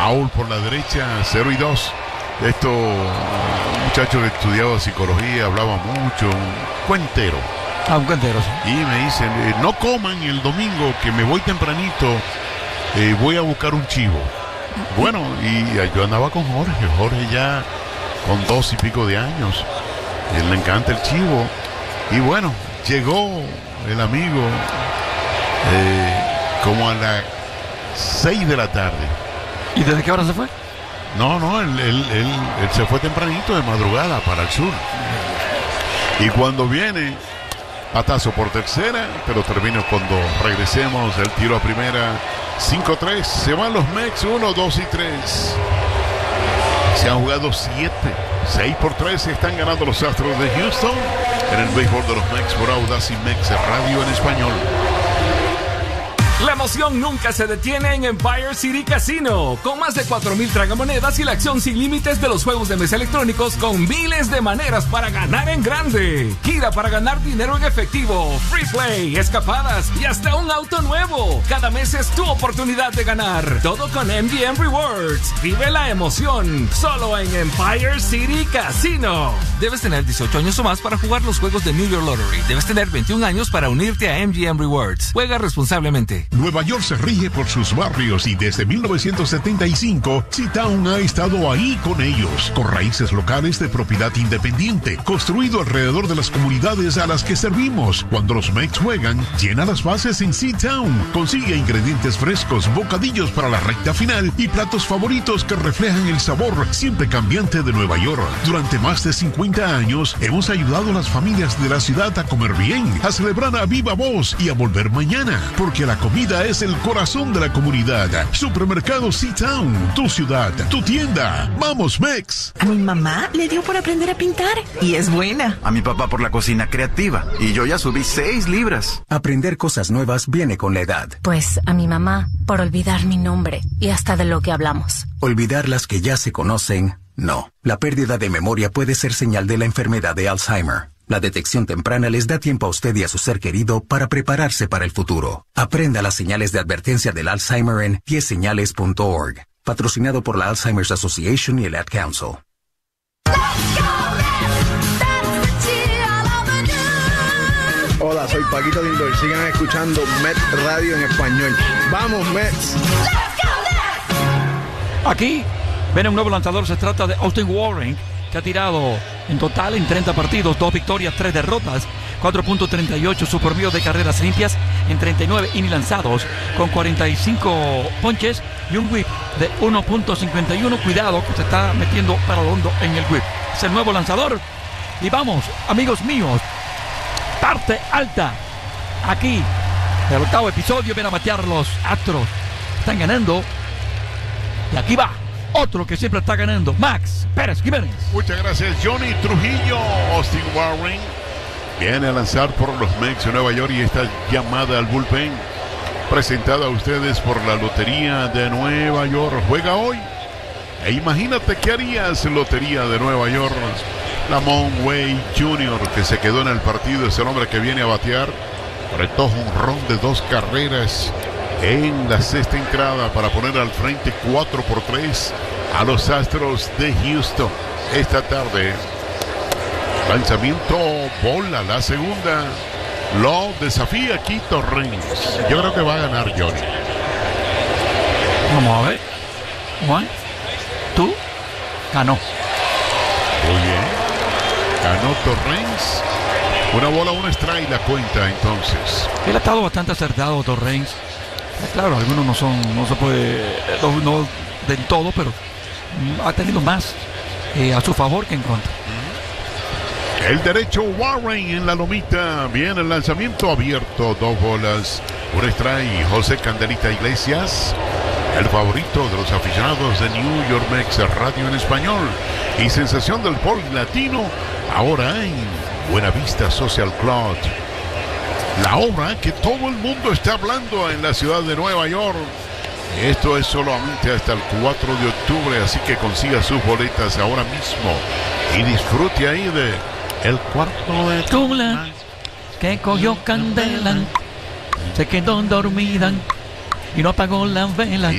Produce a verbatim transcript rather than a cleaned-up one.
Raúl por la derecha, cero y dos. Esto, un muchacho que estudiaba psicología, hablaba mucho, un cuentero. Ah, un cuentero, sí. Y me dicen, eh, no coman el domingo, que me voy tempranito, eh, voy a buscar un chivo. Bueno, y yo andaba con Jorge, Jorge ya con dos y pico de años. A él le encanta el chivo. Y bueno, llegó el amigo eh, como a las seis de la tarde. ¿Y desde qué hora se fue? No, no, él, él, él, él se fue tempranito de madrugada para el sur. Y cuando viene, patazo por tercera, pero termino cuando regresemos. El tiro a primera, cinco tres. Se van los Mex, uno, dos y tres. Se han jugado siete. seis por tres están ganando los Astros de Houston en el béisbol de los Mex por Audacy Mex Radio en español. La emoción nunca se detiene en Empire City Casino. Con más de cuatro mil tragamonedas y la acción sin límites de los juegos de mesa electrónicos con miles de maneras para ganar en grande. Gira para ganar dinero en efectivo, free play, escapadas y hasta un auto nuevo. Cada mes es tu oportunidad de ganar. Todo con M G M Rewards. Vive la emoción solo en Empire City Casino. Debes tener dieciocho años o más para jugar los juegos de New York Lottery. Debes tener veintiún años para unirte a M G M Rewards. Juega responsablemente. Nueva York se rige por sus barrios y desde mil novecientos setenta y cinco, C-Town ha estado ahí con ellos, con raíces locales de propiedad independiente, construido alrededor de las comunidades a las que servimos. Cuando los Mex juegan, llena las bases en C-Town. Consigue ingredientes frescos, bocadillos para la recta final y platos favoritos que reflejan el sabor siempre cambiante de Nueva York. Durante más de cincuenta años, hemos ayudado a las familias de la ciudad a comer bien, a celebrar a viva voz y a volver mañana, porque la comida es el corazón de la comunidad. Supermercado C-Town, tu ciudad, tu tienda. ¡Vamos, Mex! A mi mamá le dio por aprender a pintar y es buena. A mi papá por la cocina creativa y yo ya subí seis libras. Aprender cosas nuevas viene con la edad. Pues a mi mamá por olvidar mi nombre y hasta de lo que hablamos. Olvidar las que ya se conocen, no. La pérdida de memoria puede ser señal de la enfermedad de Alzheimer. La detección temprana les da tiempo a usted y a su ser querido para prepararse para el futuro. Aprenda las señales de advertencia del Alzheimer en diez señales punto org. Patrocinado por la Alzheimer's Association y el Ad Council. Hola, soy Paquito Lindor. Sigan escuchando Met Radio en español. ¡Vamos, Mets! Aquí viene un nuevo lanzador. Se trata de Austin Warren, que ha tirado en total en treinta partidos, dos victorias, tres derrotas, cuatro punto treinta y ocho su promedio de carreras limpias en treinta y nueve innings lanzados, con cuarenta y cinco ponches y un whip de uno punto cincuenta y uno. Cuidado que se está metiendo para el hondo en el whip. Es el nuevo lanzador. Y vamos, amigos míos, parte alta. Aquí, el octavo episodio, viene a batear los Astros. Están ganando. Y aquí va otro que siempre está ganando, Max Pérez Jiménez. Muchas gracias, Johnny Trujillo. Austin Warren viene a lanzar por los Mex de Nueva York y esta llamada al bullpen, presentada a ustedes por la Lotería de Nueva York. Juega hoy. E imagínate qué harías, Lotería de Nueva York. Lamont Wade junior, que se quedó en el partido, es el hombre que viene a batear. Retó un ron de dos carreras en la sexta entrada para poner al frente cuatro por tres a los Astros de Houston. Esta tarde, lanzamiento, bola, la segunda. Lo desafía Quito Reyes. Yo creo que va a ganar Johnny. Vamos a ver. Juan, tú ganó. Muy bien. Ganó Torrens. Una bola, una strike la cuenta entonces. Él ha estado bastante acertado, Torrens. Claro, algunos no son, no se puede, no, no del todo, pero ha tenido más eh, a su favor que en contra. El derecho Warren en la lomita. Bien, el lanzamiento abierto. Dos bolas, un strike. José Candelita Iglesias, el favorito de los aficionados de New York Mex Radio en español y sensación del poli latino, ahora en Buenavista Social Club. La obra que todo el mundo está hablando en la ciudad de Nueva York. Esto es solamente hasta el cuatro de octubre, así que consiga sus boletas ahora mismo y disfrute ahí de el cuarto de Tula, que cogió candela, se quedó dormida y no apagó la vela.